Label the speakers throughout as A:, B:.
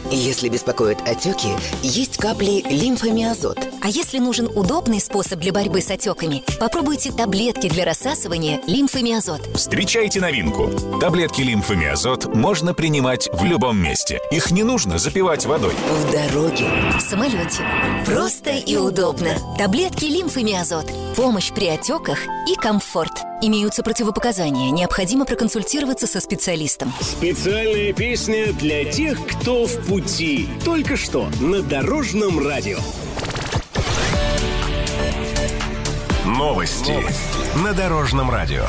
A: Если беспокоят отеки, есть капли лимфомиазот.
B: А если нужен удобный способ для борьбы с отеками, попробуйте таблетки для рассасывания лимфомиазот.
C: Встречайте новинку. Таблетки лимфомиазот можно принимать в любом месте. Их не нужно запивать водой.
A: В дороге.
B: В самолете. Просто и удобно. Таблетки лимфомиазот. Помощь при отеках и комфорт. Имеются противопоказания. Необходимо проконсультироваться со специалистом.
D: Специальная песня для тех, кто в пути. Только что на Дорожном радио.
E: Новости на Дорожном радио.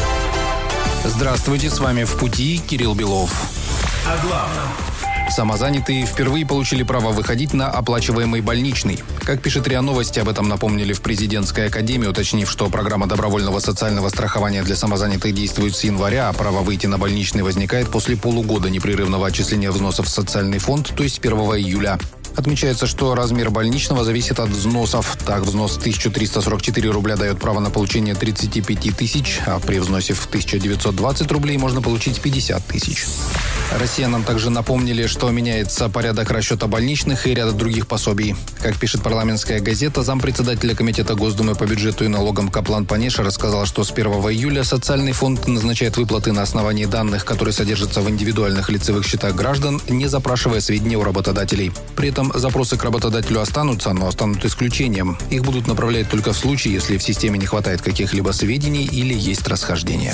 F: Здравствуйте, с вами «В пути» Кирилл Белов.
E: О главном.
F: Самозанятые впервые получили право выходить на оплачиваемый больничный. Как пишет РИА Новости, об этом напомнили в президентской академии, уточнив, что программа добровольного социального страхования для самозанятых действует с января, а право выйти на больничный возникает после полугода непрерывного отчисления взносов в социальный фонд, то есть 1 июля. Отмечается, что размер больничного зависит от взносов. Так, взнос 1344 рубля дает право на получение 35 тысяч, а при взносе в 1920 рублей можно получить 50 тысяч. Россиянам также напомнили, что меняется порядок расчета больничных и ряда других пособий. Как пишет парламентская газета, зампредседателя Комитета Госдумы по бюджету и налогам Каплан Панеша рассказал, что с 1 июля социальный фонд назначает выплаты на основании данных, которые содержатся в индивидуальных лицевых счетах граждан, не запрашивая сведения у работодателей. При этом запросы к работодателю останутся, но станут исключением. Их будут направлять только в случае, если в системе не хватает каких-либо сведений или есть расхождения.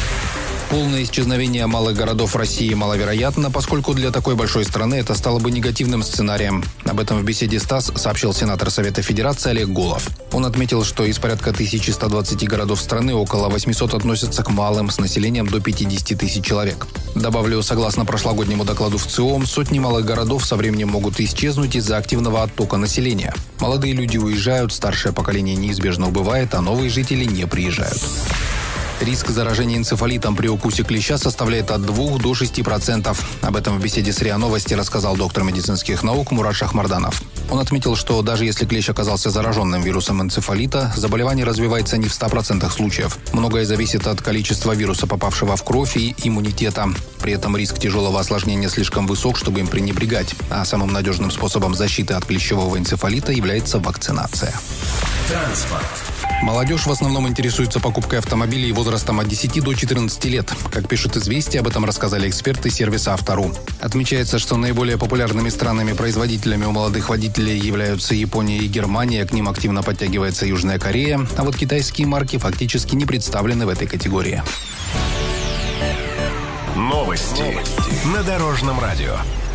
F: Полное исчезновение малых городов России маловероятно, поскольку для такой большой страны это стало бы негативным сценарием. Об этом в беседе с ТАСС сообщил сенатор Совета Федерации Олег Голов. Он отметил, что из порядка 1120 городов страны около 800 относятся к малым с населением до 50 тысяч человек. Добавлю, согласно прошлогоднему докладу в ЦИОМ, сотни малых городов со временем могут исчезнуть из-за активного оттока населения. Молодые люди уезжают, старшее поколение неизбежно убывает, а новые жители не приезжают. Риск заражения энцефалитом при укусе клеща составляет от 2 до 6%. Об этом в беседе с РИА Новости рассказал доктор медицинских наук Мурат Шахмарданов. Он отметил, что даже если клещ оказался зараженным вирусом энцефалита, заболевание развивается не в 100% случаев. Многое зависит от количества вируса, попавшего в кровь, и иммунитета. При этом риск тяжелого осложнения слишком высок, чтобы им пренебрегать. А самым надежным способом защиты от клещевого энцефалита является вакцинация.
E: Транспорт.
F: Молодежь в основном интересуется покупкой автомобилей возрастом от 10 до 14 лет. Как пишут «Известия», об этом рассказали эксперты сервиса «Автору». Отмечается, что наиболее популярными странами-производителями у молодых водителей являются Япония и Германия, к ним активно подтягивается Южная Корея, а вот китайские марки фактически не представлены в этой категории.
E: Новости на Дорожном радио.